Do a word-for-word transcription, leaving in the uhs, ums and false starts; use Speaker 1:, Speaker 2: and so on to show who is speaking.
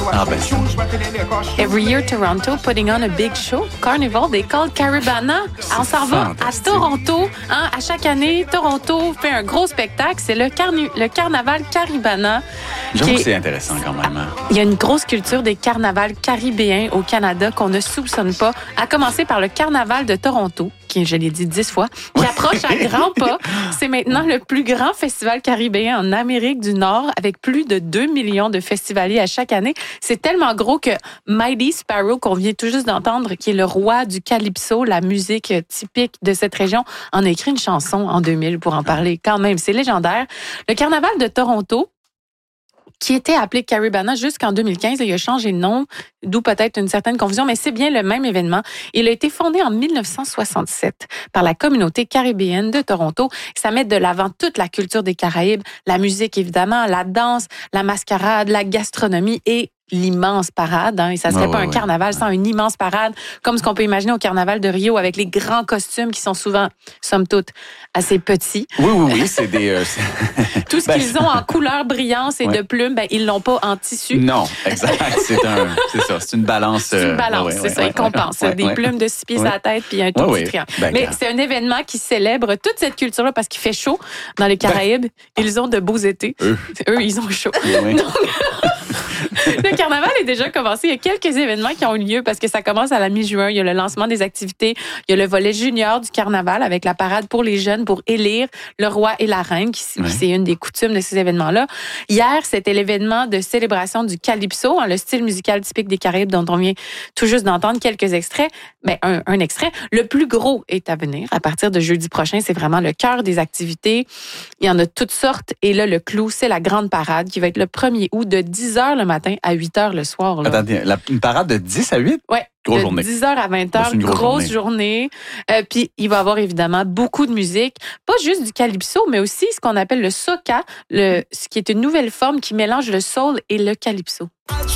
Speaker 1: Ah ben.
Speaker 2: Every year, Toronto putting on a big show. Carnival, they call Caribana. On s'en va à Toronto. Hein, à chaque année, Toronto fait un gros spectacle. C'est le, carni- le carnaval Caribana.
Speaker 1: J'avoue
Speaker 2: est...
Speaker 1: que c'est intéressant quand même. Hein?
Speaker 2: Il y a une grosse culture des carnavals caribéens au Canada qu'on ne soupçonne pas, à commencer par le carnaval de Toronto, qui, je l'ai dit dix fois, qui approche à grands pas. C'est maintenant le plus grand festival caribéen en Amérique du Nord, avec plus de deux millions de festivaliers à chaque année. C'est tellement gros que Mighty Sparrow, qu'on vient tout juste d'entendre, qui est le roi du calypso, la musique typique de cette région, en a écrit une chanson en deux mille pour en parler. Quand même, c'est légendaire. Le carnaval de Toronto, qui était appelé Caribana jusqu'en deux mille quinze. Il a changé de nom, d'où peut-être une certaine confusion, mais c'est bien le même événement. Il a été fondé en dix-neuf cent soixante-sept par la communauté caribéenne de Toronto. Ça met de l'avant toute la culture des Caraïbes, la musique évidemment, la danse, la mascarade, la gastronomie et l'immense parade. Hein, et ça serait
Speaker 1: oh,
Speaker 2: pas un
Speaker 1: ouais,
Speaker 2: carnaval
Speaker 1: ouais.
Speaker 2: sans une immense parade, comme ce qu'on peut imaginer au carnaval de Rio avec les grands costumes qui sont souvent, somme toute, assez petits.
Speaker 1: Oui, oui, oui, c'est des... Euh, c'est...
Speaker 2: Tout ce
Speaker 1: ben,
Speaker 2: qu'ils ont en couleur brillante et
Speaker 1: ouais.
Speaker 2: de plumes, ben, ils l'ont pas en tissu.
Speaker 1: Non, exact. C'est, un, c'est ça, c'est une balance.
Speaker 2: C'est une balance,
Speaker 1: ouais,
Speaker 2: c'est
Speaker 1: ouais,
Speaker 2: ça.
Speaker 1: ouais,
Speaker 2: Ils compensent.
Speaker 1: ouais,
Speaker 2: des
Speaker 1: ouais.
Speaker 2: plumes de six pieds
Speaker 1: ouais.
Speaker 2: à la tête puis un tout
Speaker 1: ouais,
Speaker 2: petit
Speaker 1: ouais.
Speaker 2: triangle.
Speaker 1: Ben,
Speaker 2: Mais
Speaker 1: quand...
Speaker 2: c'est un événement qui célèbre toute cette culture-là parce qu'il fait chaud dans les Caraïbes. Ben... Ils ont de beaux étés.
Speaker 1: Eux,
Speaker 2: Eux ils ont chaud.
Speaker 1: Ouais.
Speaker 2: Donc... Le carnaval est déjà commencé. Il y a quelques événements qui ont eu lieu parce que ça commence à la mi-juin. Il y a le lancement des activités. Il y a le volet junior du carnaval avec la parade pour les jeunes pour élire le roi et la reine, qui ouais. c'est une des coutumes de ces événements-là. Hier, c'était l'événement de célébration du calypso, hein, le style musical typique des Caraïbes dont on vient tout juste d'entendre quelques extraits. Ben, un, un extrait. Le plus gros est à venir. À partir de jeudi prochain, c'est vraiment le cœur des activités. Il y en a toutes sortes. Et là, le clou, c'est la grande parade qui va être le premier août de dix heures le matin à huit heures le soir. Là.
Speaker 1: Attendez, la, une parade de dix à huit?
Speaker 2: Oui.
Speaker 1: Grosse
Speaker 2: de
Speaker 1: journée.
Speaker 2: dix heures à vingt heures,
Speaker 1: une grosse,
Speaker 2: grosse journée. journée. Euh, puis, il va y avoir évidemment beaucoup de musique. Pas juste du calypso, mais aussi ce qu'on appelle le soca, le, ce qui est une nouvelle forme qui mélange le soul et le calypso.